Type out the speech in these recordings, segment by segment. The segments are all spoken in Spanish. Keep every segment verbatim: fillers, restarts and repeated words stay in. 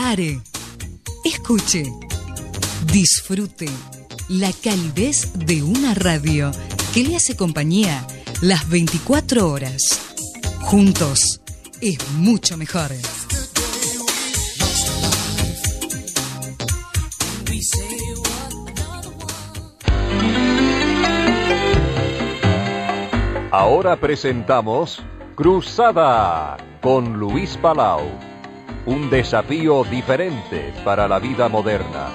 Pare, escuche, disfrute la calidez de una radio que le hace compañía las veinticuatro horas. Juntos es mucho mejor. Ahora presentamos Cruzada con Luis Palau. Un desafío diferente para la vida moderna.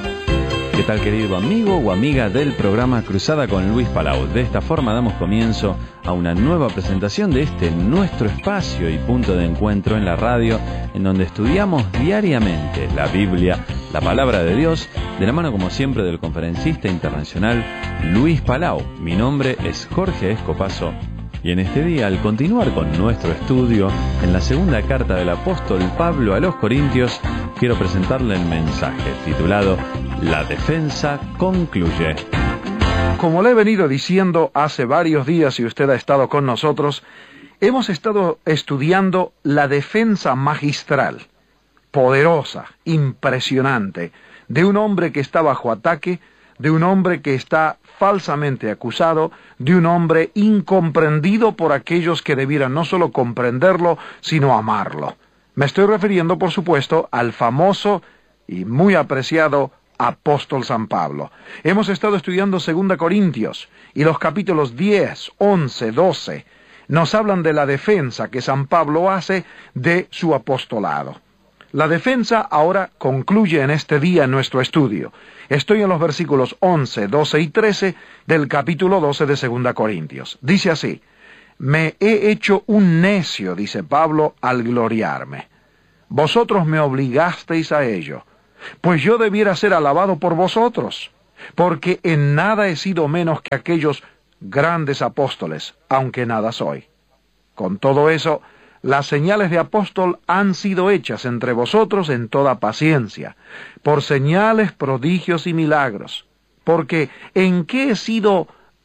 ¿Qué tal, querido amigo o amiga del programa Cruzada con Luis Palau? De esta forma damos comienzo a una nueva presentación de este nuestro espacio y punto de encuentro en la radio, en donde estudiamos diariamente la Biblia, la palabra de Dios, de la mano como siempre del conferencista internacional Luis Palau. Mi nombre es Jorge Escopazo. Y en este día, al continuar con nuestro estudio en la segunda carta del apóstol Pablo a los Corintios, quiero presentarle el mensaje titulado La defensa concluye. Como le he venido diciendo hace varios días, si usted ha estado con nosotros, hemos estado estudiando la defensa magistral, poderosa, impresionante, de un hombre que está bajo ataque, de un hombre que está falsamente acusado, de un hombre incomprendido por aquellos que debieran no solo comprenderlo, sino amarlo. Me estoy refiriendo, por supuesto, al famoso y muy apreciado apóstol San Pablo. Hemos estado estudiando Segunda Corintios, y los capítulos diez, once, doce nos hablan de la defensa que San Pablo hace de su apostolado. La defensa ahora concluye en este día en nuestro estudio. Estoy en los versículos once, doce y trece del capítulo doce de Segunda Corintios. Dice así: Me he hecho un necio, dice Pablo, al gloriarme. Vosotros me obligasteis a ello, pues yo debiera ser alabado por vosotros, porque en nada he sido menos que aquellos grandes apóstoles, aunque nada soy. Con todo eso, las señales de apóstol han sido hechas entre vosotros en toda paciencia, por señales, prodigios y milagros. Porque ¿en qué he sido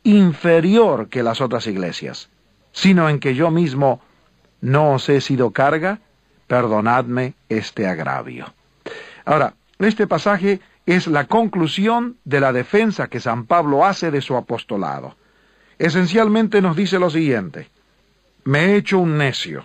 inferior que las otras iglesias? Sino en que yo mismo no os he sido carga. Perdonadme este agravio. Ahora, este pasaje es la conclusión de la defensa que San Pablo hace de su apostolado. Esencialmente nos dice lo siguiente: me he hecho un necio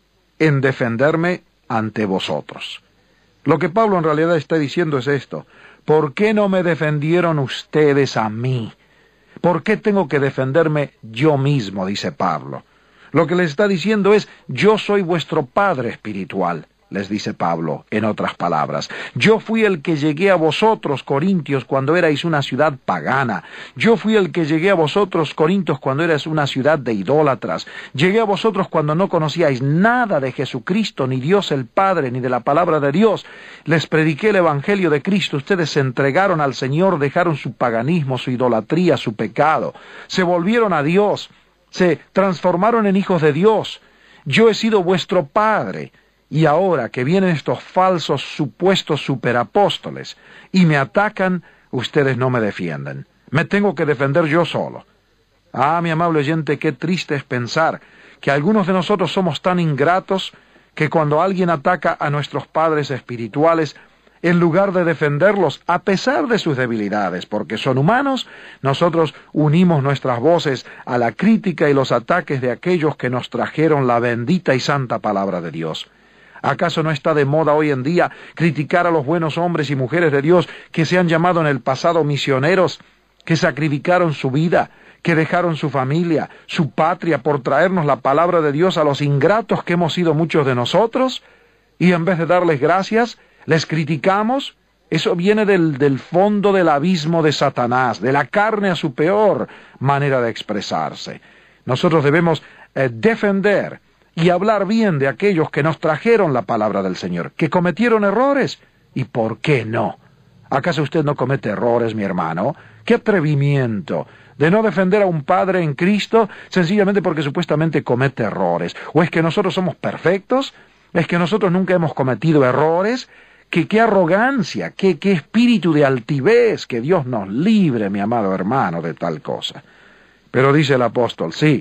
en defenderme ante vosotros. Lo que Pablo en realidad está diciendo es esto: ¿por qué no me defendieron ustedes a mí? ¿Por qué tengo que defenderme yo mismo?, dice Pablo. Lo que les está diciendo es: yo soy vuestro padre espiritual, les dice Pablo, en otras palabras. Yo fui el que llegué a vosotros, Corintios, cuando erais una ciudad pagana. Yo fui el que llegué a vosotros, Corintios, cuando erais una ciudad de idólatras. Llegué a vosotros cuando no conocíais nada de Jesucristo, ni Dios el Padre, ni de la palabra de Dios. Les prediqué el Evangelio de Cristo. Ustedes se entregaron al Señor, dejaron su paganismo, su idolatría, su pecado. Se volvieron a Dios, se transformaron en hijos de Dios. Yo he sido vuestro Padre. Y ahora que vienen estos falsos supuestos superapóstoles y me atacan, ustedes no me defienden. Me tengo que defender yo solo. Ah, mi amable oyente, qué triste es pensar que algunos de nosotros somos tan ingratos que cuando alguien ataca a nuestros padres espirituales, en lugar de defenderlos a pesar de sus debilidades, porque son humanos, nosotros unimos nuestras voces a la crítica y los ataques de aquellos que nos trajeron la bendita y santa palabra de Dios. ¿Acaso no está de moda hoy en día criticar a los buenos hombres y mujeres de Dios que se han llamado en el pasado misioneros, que sacrificaron su vida, que dejaron su familia, su patria por traernos la palabra de Dios a los ingratos que hemos sido muchos de nosotros? Y en vez de darles gracias, les criticamos. Eso viene del, del fondo del abismo de Satanás, de la carne a su peor manera de expresarse. Nosotros debemos eh, defender y hablar bien de aquellos que nos trajeron la palabra del Señor, que cometieron errores. ¿Y por qué no? ¿Acaso usted no comete errores, mi hermano? ¡Qué atrevimiento de no defender a un padre en Cristo sencillamente porque supuestamente comete errores! ¿O es que nosotros somos perfectos? ¿Es que nosotros nunca hemos cometido errores? ¡Qué, qué arrogancia! Qué, ¡Qué espíritu de altivez! Que Dios nos libre, mi amado hermano, de tal cosa. Pero dice el apóstol, sí,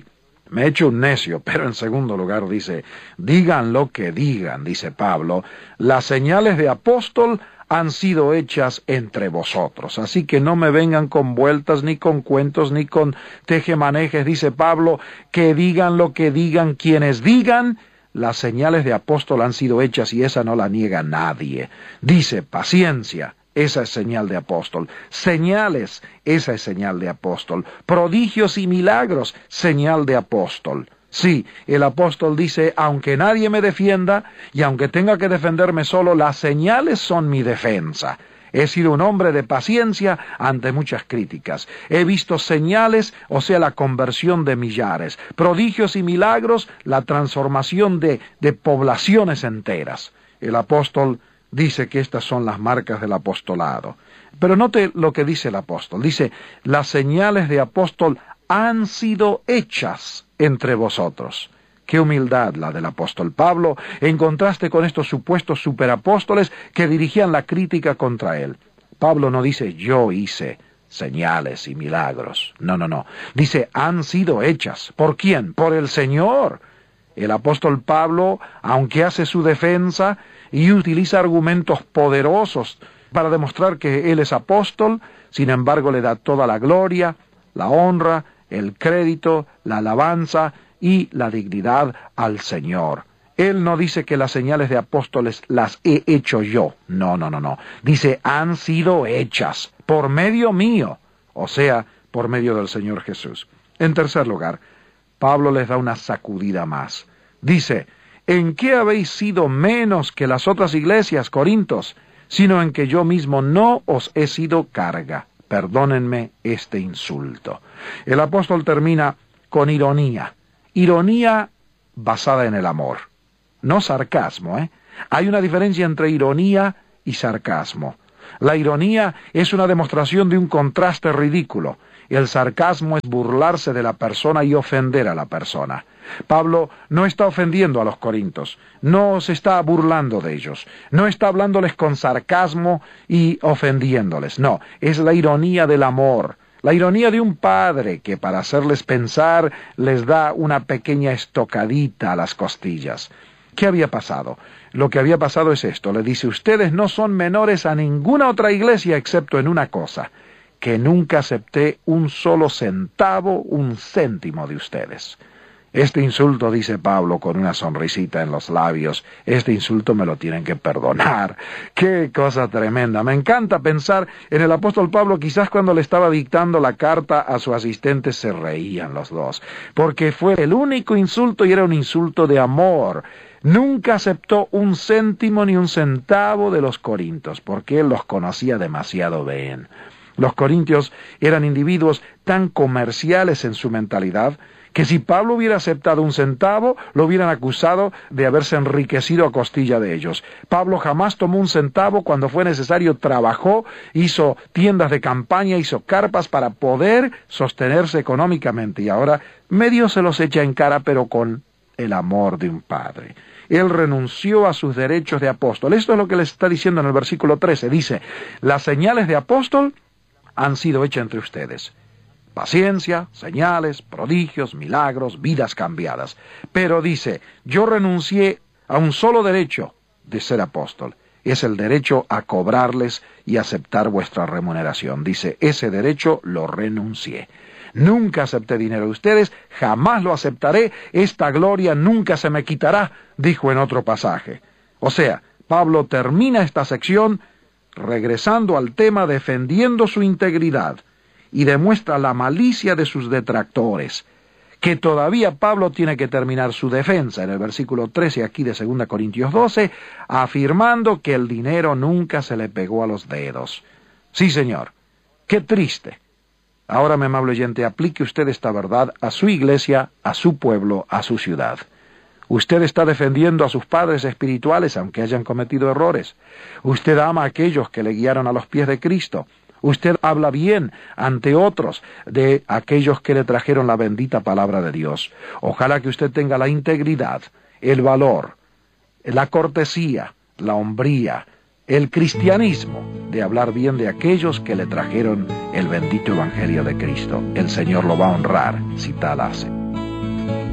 Me he hecho un necio, pero en segundo lugar dice, digan lo que digan, dice Pablo, las señales de apóstol han sido hechas entre vosotros. Así que no me vengan con vueltas, ni con cuentos, ni con tejemanejes, dice Pablo, que digan lo que digan quienes digan, las señales de apóstol han sido hechas y esa no la niega nadie. Dice, paciencia, esa es señal de apóstol. Señales, esa es señal de apóstol. Prodigios y milagros, señal de apóstol. Sí, el apóstol dice, aunque nadie me defienda, y aunque tenga que defenderme solo, las señales son mi defensa. He sido un hombre de paciencia ante muchas críticas. He visto señales, o sea, la conversión de millares. Prodigios y milagros, la transformación de, de poblaciones enteras. El apóstol dice que estas son las marcas del apostolado. Pero note lo que dice el apóstol. Dice, las señales de apóstol han sido hechas entre vosotros. Qué humildad la del apóstol Pablo, en contraste con estos supuestos superapóstoles que dirigían la crítica contra él. Pablo no dice, yo hice señales y milagros. No, no, no. Dice, han sido hechas. ¿Por quién? Por el Señor. El apóstol Pablo, aunque hace su defensa y utiliza argumentos poderosos para demostrar que él es apóstol, sin embargo le da toda la gloria, la honra, el crédito, la alabanza y la dignidad al Señor. Él no dice que las señales de apóstoles las he hecho yo. No, no, no, no. Dice, han sido hechas por medio mío, o sea, por medio del Señor Jesús. En tercer lugar, Pablo les da una sacudida más. Dice, ¿en qué habéis sido menos que las otras iglesias, Corintos? Sino en que yo mismo no os he sido carga. Perdónenme este insulto. El apóstol termina con ironía. Ironía basada en el amor. No sarcasmo, ¿eh? Hay una diferencia entre ironía y sarcasmo. La ironía es una demostración de un contraste ridículo. El sarcasmo es burlarse de la persona y ofender a la persona. Pablo no está ofendiendo a los corintios, no se está burlando de ellos, no está hablándoles con sarcasmo y ofendiéndoles, no, es la ironía del amor, la ironía de un padre que para hacerles pensar les da una pequeña estocadita a las costillas. ¿Qué había pasado? Lo que había pasado es esto, le dice, ustedes no son menores a ninguna otra iglesia excepto en una cosa, que nunca acepté un solo centavo, un céntimo de ustedes. Este insulto, dice Pablo con una sonrisita en los labios, este insulto me lo tienen que perdonar. ¡Qué cosa tremenda! Me encanta pensar en el apóstol Pablo, quizás cuando le estaba dictando la carta a su asistente se reían los dos, porque fue el único insulto y era un insulto de amor. Nunca aceptó un céntimo ni un centavo de los corintios, porque él los conocía demasiado bien. Los corintios eran individuos tan comerciales en su mentalidad, que si Pablo hubiera aceptado un centavo, lo hubieran acusado de haberse enriquecido a costilla de ellos. Pablo jamás tomó un centavo, cuando fue necesario trabajó, hizo tiendas de campaña, hizo carpas para poder sostenerse económicamente, y ahora medio se los echa en cara, pero con el amor de un padre. Él renunció a sus derechos de apóstol. Esto es lo que le está diciendo en el versículo trece. Dice, las señales de apóstol han sido hechas entre ustedes. Paciencia, señales, prodigios, milagros, vidas cambiadas. Pero dice, yo renuncié a un solo derecho de ser apóstol. Es el derecho a cobrarles y aceptar vuestra remuneración. Dice, ese derecho lo renuncié. Nunca acepté dinero de ustedes, jamás lo aceptaré, esta gloria nunca se me quitará, dijo en otro pasaje. O sea, Pablo termina esta sección regresando al tema, defendiendo su integridad, y demuestra la malicia de sus detractores, que todavía Pablo tiene que terminar su defensa en el versículo trece aquí de segunda Corintios doce, afirmando que el dinero nunca se le pegó a los dedos. Sí, señor, qué triste. Ahora, mi amable oyente, aplique usted esta verdad a su iglesia, a su pueblo, a su ciudad. Usted está defendiendo a sus padres espirituales, aunque hayan cometido errores. Usted ama a aquellos que le guiaron a los pies de Cristo. Usted habla bien ante otros de aquellos que le trajeron la bendita palabra de Dios. Ojalá que usted tenga la integridad, el valor, la cortesía, la hombría, el cristianismo de hablar bien de aquellos que le trajeron el bendito evangelio de Cristo. El Señor lo va a honrar si tal hace.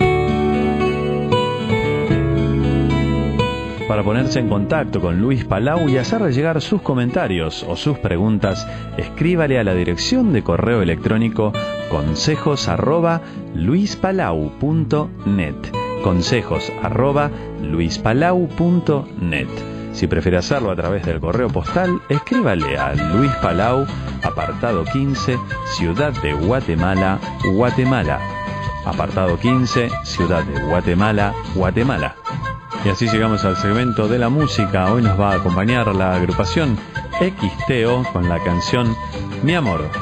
para ponerse en contacto con Luis Palau y hacerle llegar sus comentarios o sus preguntas, escríbale a la dirección de correo electrónico consejos arroba luispalau punto net. Consejos arroba luispalau punto net. Si prefiere hacerlo a través del correo postal, escríbale a Luis Palau, apartado quince, Ciudad de Guatemala, Guatemala. Apartado quince, Ciudad de Guatemala, Guatemala. Y así llegamos al segmento de la música. Hoy nos va a acompañar la agrupación X T O con la canción Mi Amor.